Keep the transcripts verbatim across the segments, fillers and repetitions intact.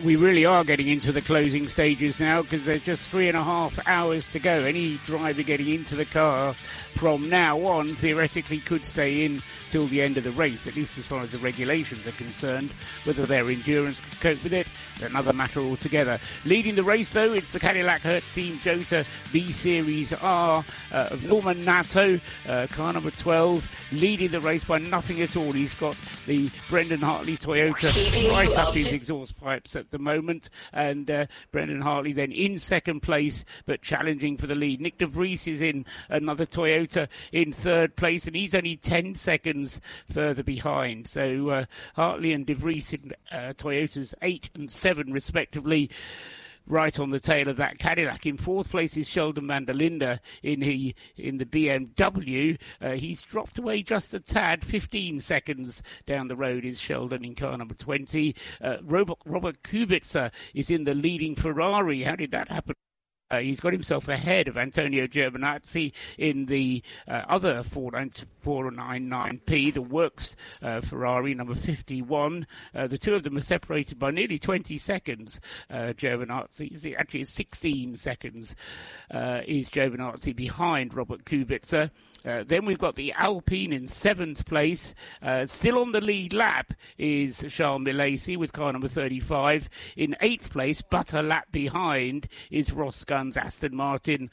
we really are getting into the closing stages now, because there's just three and a half hours to go. Any driver getting into the car from now on theoretically could stay in till the end of the race, at least as far as the regulations are concerned. Whether their endurance can cope with it, another matter altogether. Leading the race, though, it's the Cadillac Hertz Team Jota V-Series R uh, of Norman Nato, uh, car number twelve, leading the race by nothing at all. He's got the Brendan Hartley Toyota right up his exhaust pipes at the moment, and uh, Brendan Hartley then in second place, but challenging for the lead. Nick De Vries is in another Toyota in third place, and he's only ten seconds further behind. So uh, Hartley and De Vries in uh, Toyotas eight and seven respectively, right on the tail of that Cadillac. In fourth place is Sheldon van der Linde in the, in the B M W. Uh, he's dropped away just a tad. fifteen seconds down the road is Sheldon in car number twenty. Uh, Robert, Robert Kubica is in the leading Ferrari. How did that happen? Uh, he's got himself ahead of Antonio Giovinazzi in the uh, other four ninety-nine P, the Works uh, Ferrari, number fifty-one. Uh, the two of them are separated by nearly twenty seconds. Uh, Giovinazzi, actually sixteen seconds uh, is Giovinazzi behind Robert Kubica. Uh, then we've got the Alpine in seventh place. Uh, still on the lead lap is Charles Milesi with car number thirty-five. In eighth place, but a lap behind, is Ross Gunn's Aston Martin.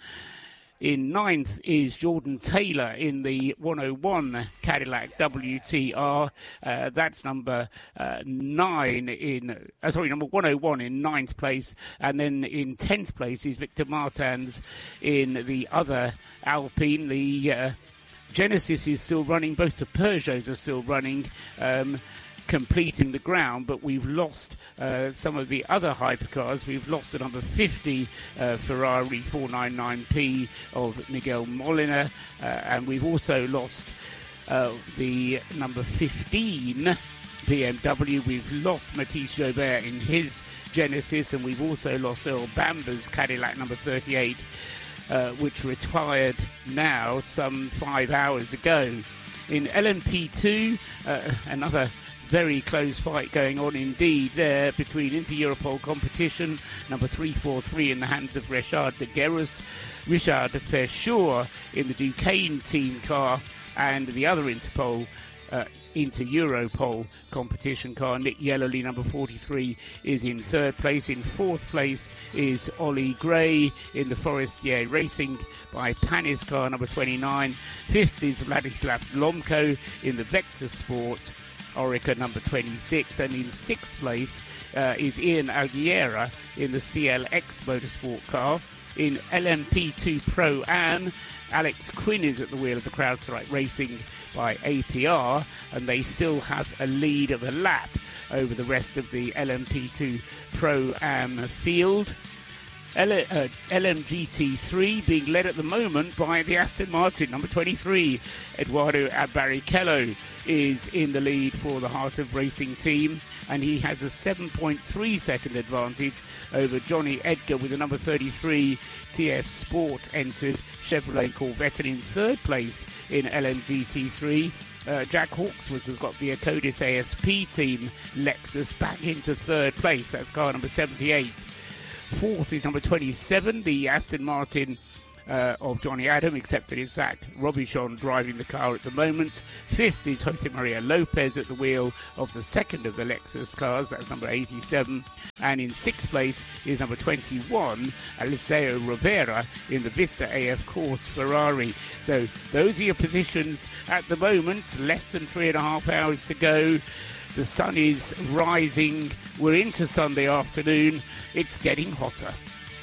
In ninth is Jordan Taylor in the one oh one Cadillac W T R. Uh, that's number uh, nine in, uh, sorry, number one oh one in ninth place. And then in tenth place is Victor Martins in the other Alpine. The uh, Genesis is still running. Both the Peugeots are still running. Um, completing the ground, but we've lost uh, some of the other hypercars. We've lost the number fifty uh, Ferrari four ninety-nine P of Miguel Molina, uh, and we've also lost uh, the number fifteen B M W. We've lost Matisse Jobert in his Genesis, and we've also lost Earl Bamber's Cadillac number thirty-eight, uh, which retired now some five hours ago. In L M P two, uh, another very close fight going on indeed there between Inter-Europol competition, number three forty-three in the hands of Richard de Guerres, Richard Verschoor in the Duquesne team car, and the other Interpol, uh, Inter-Europol competition car, Nick Yellowly, number forty-three, is in third place. In fourth place is Ollie Gray in the Forestier Racing by Panis car, number twenty-nine. Fifth is Vladislav Lomko in the Vector Sport Orica number twenty-six, and in sixth place uh, is Ian Alguera in the C L X Motorsport car. In L M P two Pro-Am, Alex Quinn is at the wheel of the CrowdStrike Racing by A P R, and they still have a lead of a lap over the rest of the L M P two Pro-Am field. L- uh, L M G T three being led at the moment by the Aston Martin, number twenty-three. Eduardo Barrichello is in the lead for the Heart of Racing team, and he has a seven point three second advantage over Johnny Edgar with the number thirty-three T F Sport entered Chevrolet Corvette. And in third place in L M G T three, uh, Jack Hawksworth has got the Acodis A S P team Lexus back into third place. That's car number seventy-eight. Fourth is number twenty-seven, the Aston Martin uh, of Johnny Adam, except that it's Zach Robichon driving the car at the moment. Fifth is Jose Maria Lopez at the wheel of the second of the Lexus cars. That's number eighty-seven. And in sixth place is number twenty-one, Eliseo Rivera in the Vista A F Corse Ferrari. So those are your positions at the moment. Less than three and a half hours to go. The sun is rising. We're into Sunday afternoon. It's getting hotter.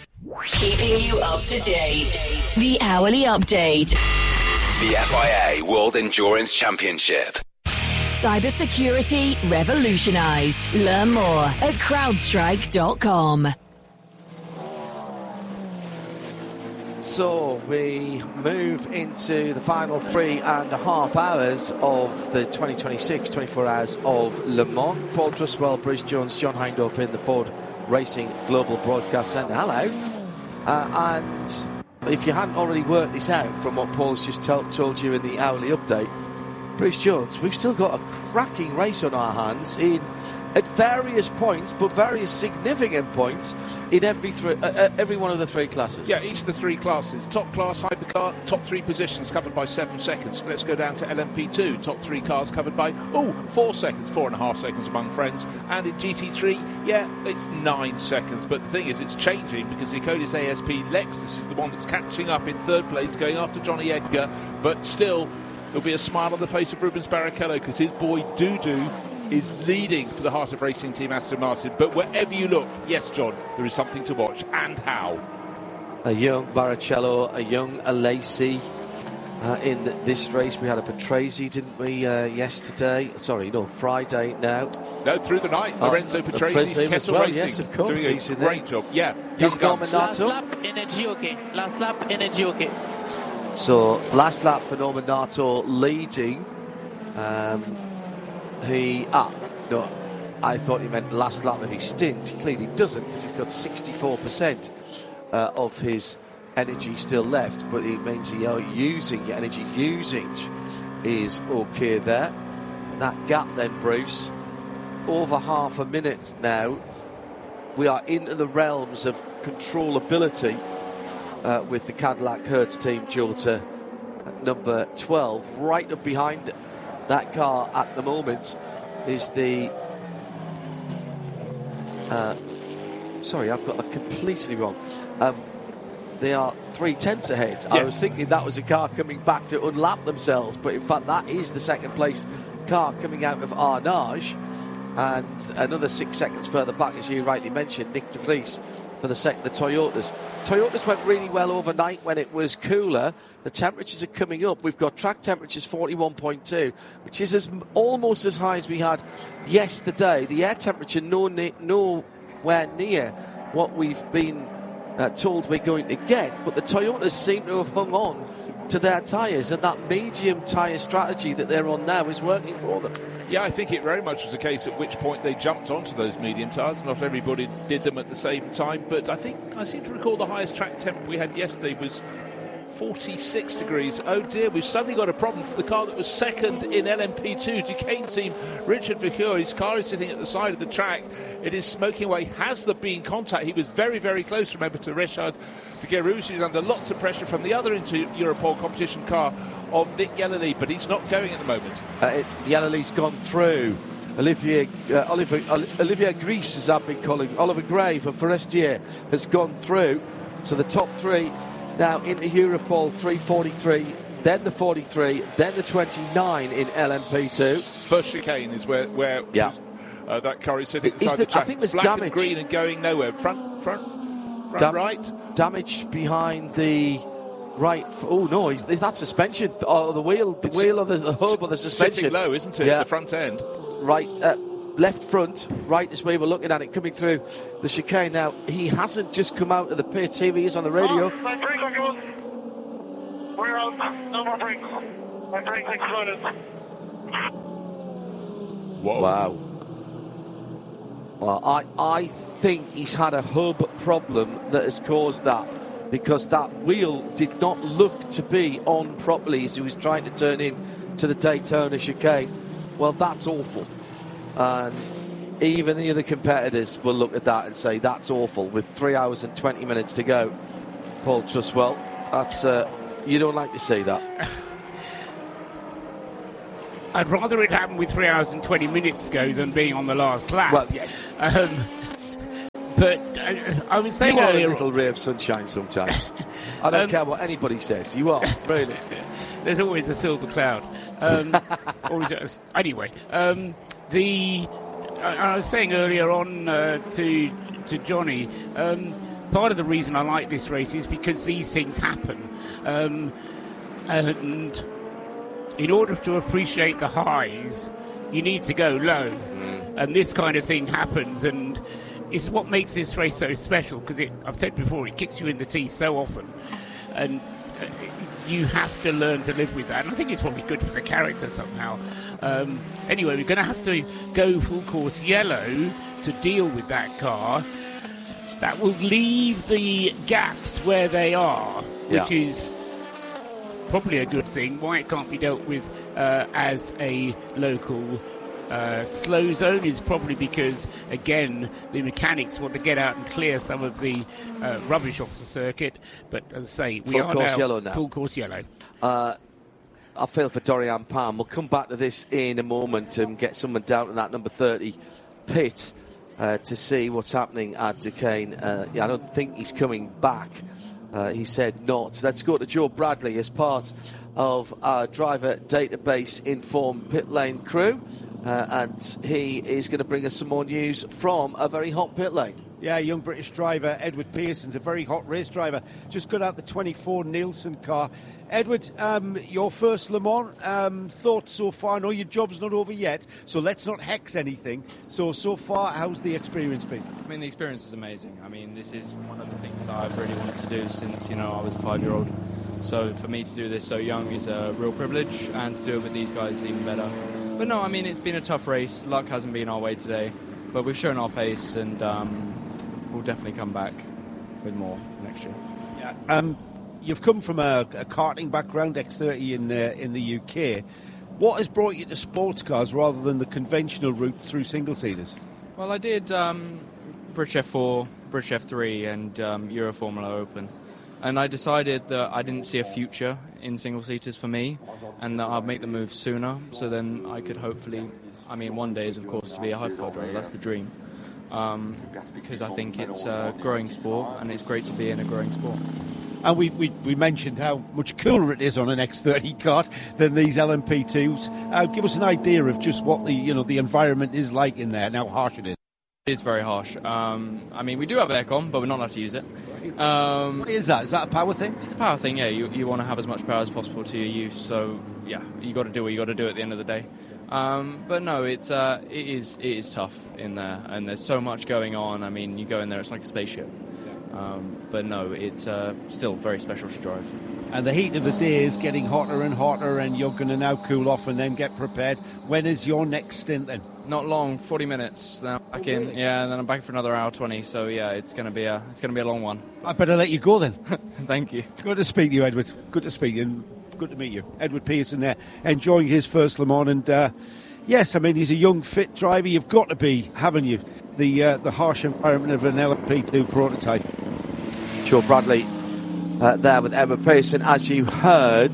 Keeping you up to date. The Hourly Update. The F I A World Endurance Championship. Cybersecurity revolutionized. Learn more at crowdstrike dot com. So we move into the final three and a half hours of the twenty twenty-six twenty-four Hours of Le Mans. Paul Truswell, Bruce Jones, John Hindhaugh in the Ford Racing Global Broadcast Centre. Hello. Uh, and if you hadn't already worked this out from what Paul's just t- told you in the hourly update, Bruce Jones, we've still got a cracking race on our hands in at various points, but various significant points in every three, uh, uh, every one of the three classes. Yeah, each of the three classes. Top class hypercar, top three positions covered by seven seconds. Let's go down to L M P two. Top three cars covered by, oh, four seconds, four and a half seconds among friends. And in G T three, yeah, it's nine seconds. But the thing is, it's changing because the Ecodis A S P Lexus is the one that's catching up in third place, going after Johnny Edgar. But still, there'll be a smile on the face of Rubens Barrichello because his boy Doodoo is leading for the Heart of Racing team Aston Martin. But wherever you look, yes, John, there is something to watch. And how? A young Barrichello, a young Alesi uh, in the, this race. We had a Patrese, didn't we, uh, yesterday? Sorry, no, Friday now. No, through the night. Oh, Lorenzo Patrese, Kessel well, Racing. yes, of course. Doing he's a in great there. job. Yeah. He's Norman Last Nato. lap, energy okay. Last lap, energy okay. So, last lap for Norman Nato leading. Um, he, ah, no, I thought he meant last lap of his stint. He clearly doesn't because he's got sixty-four percent uh, of his energy still left, but it means he are using your energy usage is okay there. That gap then, Bruce, over half a minute now. We are into the realms of controllability uh, with the Cadillac Hertz team Jota at number twelve. Right up behind that car at the moment is the uh, sorry, I've got that completely wrong. Um, they are three tenths ahead. Yes. I was thinking that was a car coming back to unlap themselves, but in fact that is the second place car coming out of Arnage, and another six seconds further back, as you rightly mentioned, Nick de Vries for the sec- the Toyotas. Toyotas went really well overnight when it was cooler. The temperatures are coming up. We've got track temperatures forty-one point two, which is as almost as high as we had yesterday. The air temperature no ne- nowhere near what we've been uh, told we're going to get, but the Toyotas seem to have hung on to their tyres, and that medium tyre strategy that they're on now is working for them. Yeah, I think it very much was a case at which point they jumped onto those medium tyres. Not everybody did them at the same time, but I think I seem to recall the highest track temp we had yesterday was forty-six degrees. Oh dear, we've suddenly got a problem for the car that was second in L M P two. Duquesne team, Richard Vercure, his car is sitting at the side of the track. It is smoking away. Has there been contact? He was very, very close, remember, to Richard de Guerrouge, who's under lots of pressure from the other into Europol competition car of Nick Yellerly, but he's not going at the moment. Uh, it, Yellerly's gone through. Olivier, uh, Oliver, Olivier Gris, as I've been calling, Oliver Gray for Forestier has gone through. So the top three now into Europol three forty-three, then the forty-three, then the twenty-nine in L M P two. First chicane is where, where yeah. uh, that car is sitting Is inside the, the track. I think there's black damage. and green and going nowhere. Front, front, front Dam- right. Damage behind the right. F- oh no, is that suspension? Or the wheel, the It's wheel, or the, the hub, or the suspension? Sitting low, isn't it? Yeah. The front end. Right, uh, left front, right as we were looking at it, coming through the chicane. Now, he hasn't just come out of the pits. Here he is on the radio. Oh, my brake goes. We're out. No more brakes. My brake exploded. Whoa. Wow. Well, I, I think he's had a hub problem that has caused that, because that wheel did not look to be on properly as he was trying to turn in to the Daytona chicane. Well, that's awful. And even the other competitors will look at that and say that's awful. With three hours and twenty minutes to go, Paul Truswell, that's uh, you don't like to see that. I'd rather it happen with three hours and twenty minutes to go than being on the last lap. Well, yes. Um, but uh, I was saying You are earlier, a little ray of sunshine sometimes. I don't Um, care what anybody says. You are, really. there's always a silver cloud. Um, always, uh, anyway, um, the I, I was saying earlier on uh, to to Johnny, um, part of the reason I like this race is because these things happen, um, and in order to appreciate the highs, you need to go low, mm. and this kind of thing happens, and it's what makes this race so special, because I've said before, it kicks you in the teeth so often, and uh, you have to learn to live with that, and I think it's probably good for the character somehow. Um, anyway, we're going to have to go full course yellow to deal with that car. That will leave the gaps where they are, which yeah. is probably a good thing. Why it can't be dealt with uh, as a local uh, slow zone is probably because, again, the mechanics want to get out and clear some of the uh, rubbish off the circuit. But as I say, we full are course now, yellow now. Full course yellow. Uh, I feel for Dorian Palm. We'll come back to this in a moment and get someone down in that number thirty pit uh, to see what's happening at Duquesne. Uh, yeah, I don't think he's coming back. Uh, he said not. Let's go to Joe Bradley as part of our driver database informed pit lane crew. Uh, and he is going to bring us some more news from a very hot pit lane. Yeah, young British driver Edward Pearson's a very hot race driver. Just got out the twenty-four Nielsen car. Edward, um, your first Le Mans, um, thoughts so far? I know your job's not over yet, so let's not hex anything. So, so far, how's the experience been? I mean, the experience is amazing. I mean, this is one of the things that I've really wanted to do since, you know, I was a five-year-old. So for me to do this so young is a real privilege, and to do it with these guys is even better. But no, I mean, it's been a tough race. Luck hasn't been our way today, but we've shown our pace, and um, we'll definitely come back with more next year. Yeah. Um, you've come from a, a karting background, X thirty in the, in the U K. What has brought you to sports cars rather than the conventional route through single-seaters? Well, I did um, British F four, British F three, and um, Euro Formula Open. And I decided that I didn't see a future in single-seaters for me, and that I'd make the move sooner, so then I could hopefully, I mean, one day is, of course, to be a hypercar driver. That's the dream. Um, because I think it's a growing sport, and it's great to be in a growing sport. And we, we, we mentioned how much cooler it is on an X thirty kart than these L M P twos. Uh, give us an idea of just what the, you know, the environment is like in there and how harsh it is. It is very harsh. Um, I mean, we do have aircon, but we're not allowed to use it. Um, what is that? Is that a power thing? It's a power thing, yeah. You, you want to have as much power as possible to your use, so yeah, you got to do what you got to do at the end of the day. Um, but no, it's uh, it is it is tough in there, and there's so much going on. I mean, you go in there, it's like a spaceship. Um, but no, it's uh, still very special to drive. And the heat of the day is getting hotter and hotter, and you're going to now cool off and then get prepared. When is your next stint then? Not long, forty minutes. Then I'm back oh, in, really? yeah, and then I'm back for another hour twenty. So yeah, it's going to be a it's going to be a long one. I better let you go then. Thank you. Good to speak to you, Edward. Good to speak to you. And good to meet you, Edward Pearson there, enjoying his first Le Mans. And uh, yes, I mean he's a young, fit driver. You've got to be, haven't you? The uh, the harsh environment of an L M P two prototype. Joe Bradley uh, there with Edward Pearson. As you heard,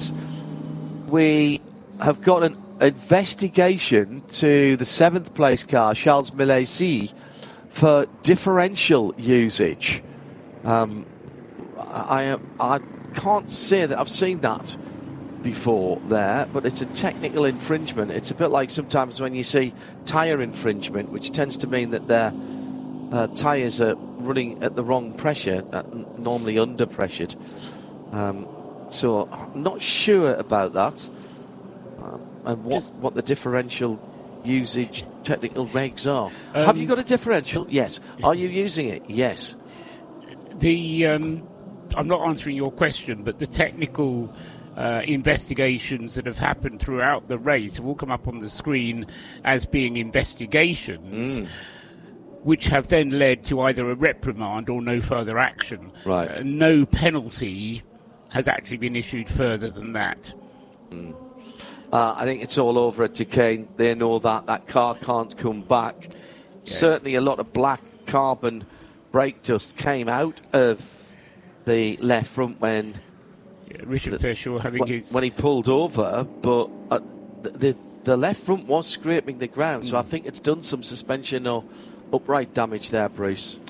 we have got an investigation to the seventh place car, Charles Milesi, for differential usage. Um, I, I can't say that I've seen that before there, but it's a technical infringement. It's a bit like sometimes when you see tyre infringement, which tends to mean that their uh, tyres are running at the wrong pressure, uh, normally under pressured. Um, so I'm not sure about that. Um, and what, what the differential usage technical regs are. Um, Have you got a differential? Yes. Are you using it? Yes. The um, I'm not answering your question, but the technical uh, investigations that have happened throughout the race have all come up on the screen as being investigations, mm. which have then led to either a reprimand or no further action. Right. Uh, no penalty has actually been issued further than that. Mm. Uh, I think it's all over at Duquesne. They know that. That car can't come back. Yeah. Certainly a lot of black carbon brake dust came out of the left front when... Yeah, Richard the, Fairshore having when, his... when he pulled over, but uh, the, the, the left front was scraping the ground, mm. so I think it's done some suspension or upright damage there, Bruce.